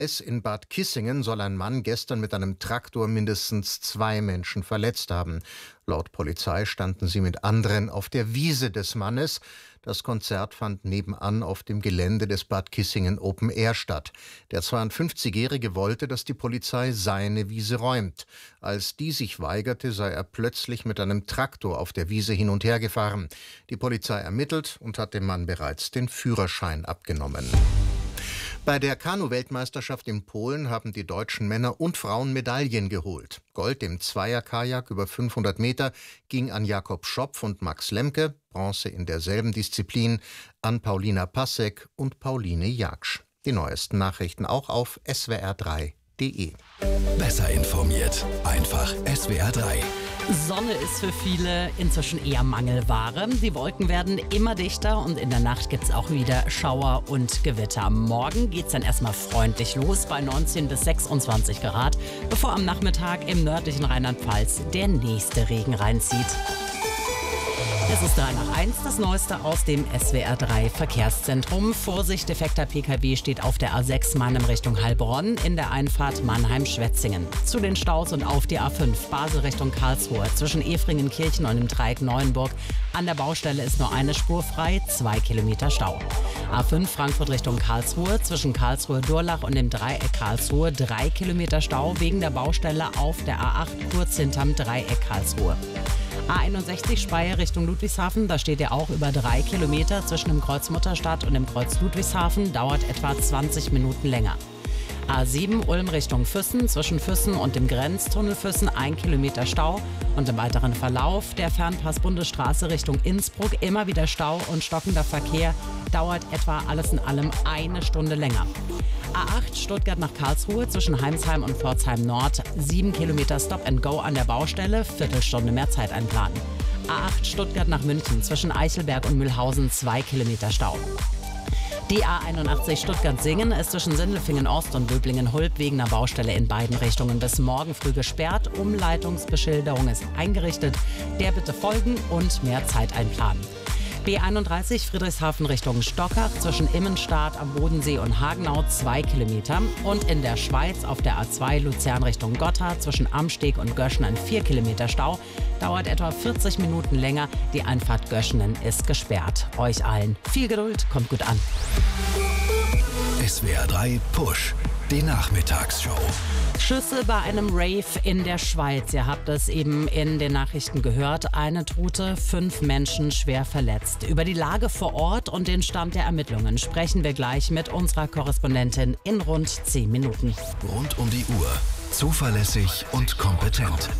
In Bad Kissingen soll ein Mann gestern mit einem Traktor mindestens 2 Menschen verletzt haben. Laut Polizei standen sie mit anderen auf der Wiese des Mannes. Das Konzert fand nebenan auf dem Gelände des Bad Kissingen Open Air statt. Der 52-Jährige wollte, dass die Polizei seine Wiese räumt. Als die sich weigerte, sei er plötzlich mit einem Traktor auf der Wiese hin und her gefahren. Die Polizei ermittelt und hat dem Mann bereits den Führerschein abgenommen. Bei der Kanu-Weltmeisterschaft in Polen haben die deutschen Männer und Frauen Medaillen geholt. Gold im Zweierkajak über 500 Meter ging an Jakob Schopf und Max Lemke, Bronze in derselben Disziplin an Paulina Passek und Pauline Jaksch. Die neuesten Nachrichten auch auf swr3.de. Besser informiert, einfach SWR3. Sonne ist für viele inzwischen eher Mangelware. Die Wolken werden immer dichter und in der Nacht gibt es auch wieder Schauer und Gewitter. Morgen geht es dann erstmal freundlich los bei 19 bis 26 Grad, bevor am Nachmittag im nördlichen Rheinland-Pfalz der nächste Regen reinzieht. Es ist 3 nach 1, das Neueste aus dem SWR3 Verkehrszentrum. Vorsicht, defekter PKW steht auf der A6 Mannheim Richtung Heilbronn in der Einfahrt Mannheim-Schwetzingen. Zu den Staus und auf die A5 Basel Richtung Karlsruhe zwischen Efringenkirchen und dem Dreieck Neuenburg. An der Baustelle ist nur eine Spur frei, 2 Kilometer Stau. A5 Frankfurt Richtung Karlsruhe zwischen Karlsruhe-Durlach und dem Dreieck Karlsruhe 3 Kilometer Stau wegen der Baustelle auf der A8 kurz hinterm Dreieck Karlsruhe. A61 Speyer Richtung Ludwigshafen, da steht er auch über 3 Kilometer zwischen dem Kreuz Mutterstadt und dem Kreuz Ludwigshafen, dauert etwa 20 Minuten länger. A7 Ulm Richtung Füssen, zwischen Füssen und dem Grenztunnel Füssen 1 Kilometer Stau und im weiteren Verlauf der Fernpass-Bundesstraße Richtung Innsbruck immer wieder Stau und stockender Verkehr, dauert etwa alles in allem 1 Stunde länger. A8 Stuttgart nach Karlsruhe zwischen Heimsheim und Pforzheim Nord, 7 Kilometer Stop and Go an der Baustelle, Viertelstunde mehr Zeit einplanen. A8 Stuttgart nach München zwischen Eichelberg und Mühlhausen 2 Kilometer Stau. Die A81 Stuttgart-Singen ist zwischen Sindelfingen Ost und Böblingen-Hulb wegen einer Baustelle in beiden Richtungen bis morgen früh gesperrt. Umleitungsbeschilderung ist eingerichtet. Der bitte folgen und mehr Zeit einplanen. B31 Friedrichshafen Richtung Stockach zwischen Immenstadt am Bodensee und Hagenau 2 Kilometer. Und in der Schweiz auf der A2 Luzern Richtung Gotthard zwischen Amsteg und Göschenen 4 Kilometer Stau. Dauert etwa 40 Minuten länger. Die Einfahrt Göschenen ist gesperrt. Euch allen viel Geduld, kommt gut an. SWR3 Push, die Nachmittagsshow. Schüsse bei einem Rave in der Schweiz. Ihr habt es eben in den Nachrichten gehört. Eine Tote, 5 Menschen schwer verletzt. Über die Lage vor Ort und den Stand der Ermittlungen sprechen wir gleich mit unserer Korrespondentin in rund 10 Minuten. Rund um die Uhr. Zuverlässig und kompetent.